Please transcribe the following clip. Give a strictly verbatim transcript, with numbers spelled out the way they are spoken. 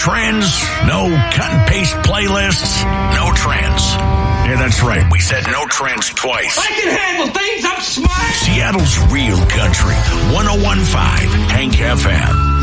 trends, no cut and paste playlists, no trends. Yeah, that's right. We said no trends twice. I can handle things. I'm smart. Seattle's real country. one oh one point five Hank F M.